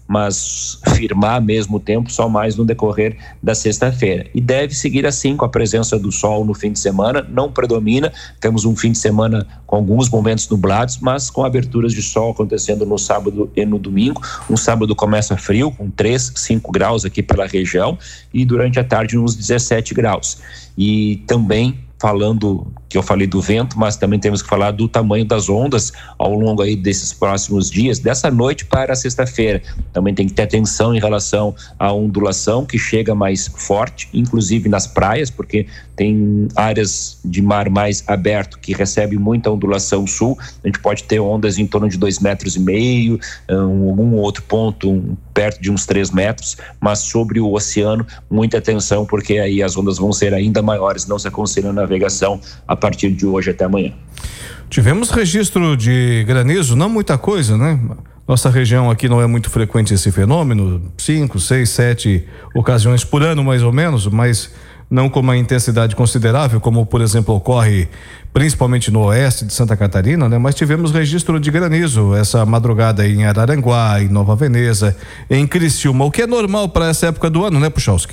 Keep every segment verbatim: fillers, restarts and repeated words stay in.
mas firmar mesmo o tempo só mais no decorrer da sexta-feira. E deve seguir assim, com a presença do sol no fim de semana, não predomina, temos um fim de semana com alguns momentos nublados, mas com aberturas de sol acontecendo no sábado e no domingo. Um sábado começa frio, com três, cinco graus aqui pela região, e durante a tarde uns dezessete graus. E também falando, que eu falei do vento, mas também temos que falar do tamanho das ondas ao longo aí desses próximos dias, dessa noite para sexta-feira. Também tem que ter atenção em relação à ondulação, que chega mais forte, inclusive nas praias, porque tem áreas de mar mais aberto que recebe muita ondulação sul. A gente pode ter ondas em torno de dois metros e meio, um, algum outro ponto um, perto de uns três metros, mas sobre o oceano, muita atenção, porque aí as ondas vão ser ainda maiores, não se aconselha navegação a partir de hoje até amanhã. Tivemos registro de granizo, não muita coisa, né? Nossa região aqui não é muito frequente esse fenômeno, cinco, seis, sete ocasiões por ano mais ou menos, mas não com uma intensidade considerável, como por exemplo ocorre principalmente no oeste de Santa Catarina, né? Mas tivemos registro de granizo essa madrugada em Araranguá, em Nova Veneza, em Criciúma, o que é normal para essa época do ano, né, Puchalski?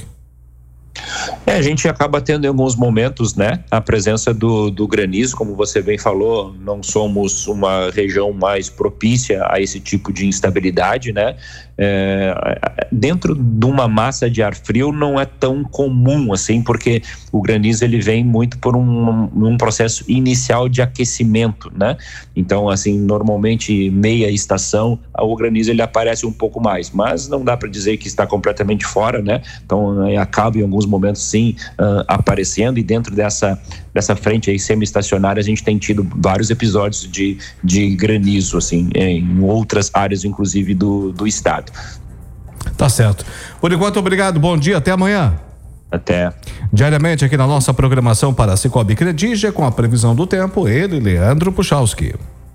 É, a gente acaba tendo em alguns momentos, né, a presença do, do granizo, como você bem falou, não somos uma região mais propícia a esse tipo de instabilidade, né? É, dentro de uma massa de ar frio não é tão comum assim, porque o granizo ele vem muito por um, um processo inicial de aquecimento, né? Então, assim, normalmente meia estação o granizo ele aparece um pouco mais, mas não dá para dizer que está completamente fora, né? Então acaba em alguns momentos sim uh, aparecendo, e dentro dessa dessa frente aí semi-estacionária a gente tem tido vários episódios de, de granizo assim em outras áreas inclusive do, do estado. Tá certo. Por enquanto, obrigado, bom dia, até amanhã. Até. Diariamente aqui na nossa programação para a Cicobi Credija, com a previsão do tempo, ele, Leandro Puchalski.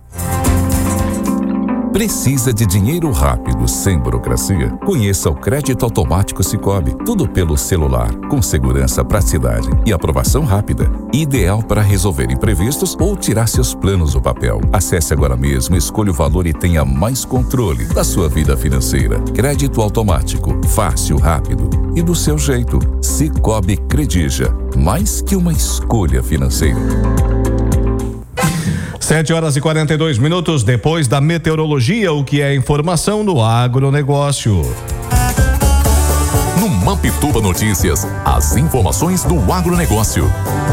Precisa de dinheiro rápido, sem burocracia? Conheça o Crédito Automático Cicobi. Tudo pelo celular, com segurança, praticidade e aprovação rápida. Ideal para resolver imprevistos ou tirar seus planos do papel. Acesse agora mesmo, escolha o valor e tenha mais controle da sua vida financeira. Crédito automático, fácil, rápido e do seu jeito. Cicobi Credija, mais que uma escolha financeira. Sete horas e quarenta e dois minutos depois da meteorologia, o que é informação no agronegócio. No Mampituba Notícias, as informações do agronegócio.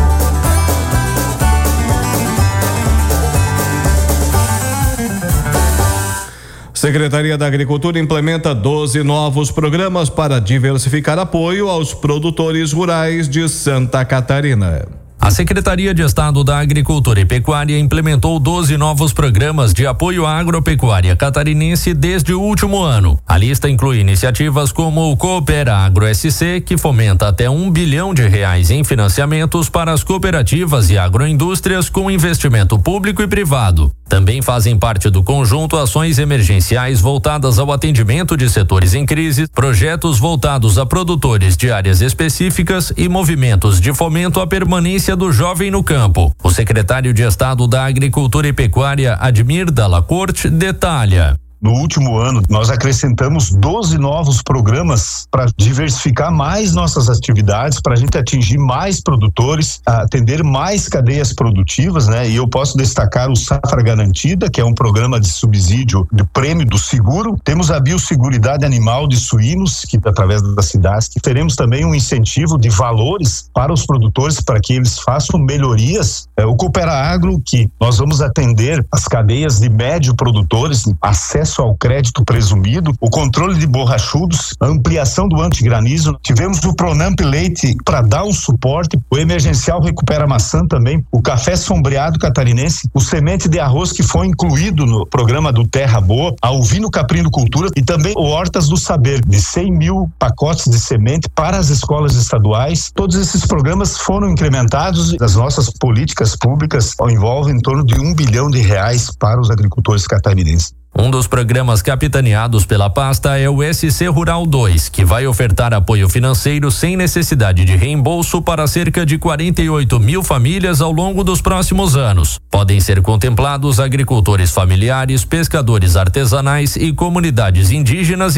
Secretaria da Agricultura implementa doze novos programas para diversificar apoio aos produtores rurais de Santa Catarina. A Secretaria de Estado da Agricultura e Pecuária implementou doze novos programas de apoio à agropecuária catarinense desde o último ano. A lista inclui iniciativas como o Coopera Agro S C, que fomenta até um bilhão de reais em financiamentos para as cooperativas e agroindústrias com investimento público e privado. Também fazem parte do conjunto ações emergenciais voltadas ao atendimento de setores em crise, projetos voltados a produtores de áreas específicas e movimentos de fomento à permanência do jovem no campo. O secretário de Estado da Agricultura e Pecuária, Admir Dalla Corte, detalha. No último ano, nós acrescentamos doze novos programas para diversificar mais nossas atividades, para a gente atingir mais produtores, atender mais cadeias produtivas, né? E eu posso destacar o Safra Garantida, que é um programa de subsídio de prêmio do seguro. Temos a Biosseguridade Animal de Suínos, que através da Cidasc, teremos também um incentivo de valores para os produtores, para que eles façam melhorias. É, o Coopera Agro, que nós vamos atender as cadeias de médio produtores, acesso ao crédito presumido, o controle de borrachudos, a ampliação do antigranizo. Tivemos o Pronamp Leite para dar um suporte, o Emergencial Recupera Maçã também, o Café Sombreado Catarinense, o Semente de Arroz que foi incluído no programa do Terra Boa, a Ovino Caprino Cultura e também o Hortas do Saber, de cem mil pacotes de semente para as escolas estaduais. Todos esses programas foram incrementados. As nossas políticas públicas envolvem em torno de um bilhão de reais para os agricultores catarinenses. Um dos programas capitaneados pela pasta é o S C Rural dois, que vai ofertar apoio financeiro sem necessidade de reembolso para cerca de quarenta e oito mil famílias ao longo dos próximos anos. Podem ser contemplados agricultores familiares, pescadores artesanais e comunidades indígenas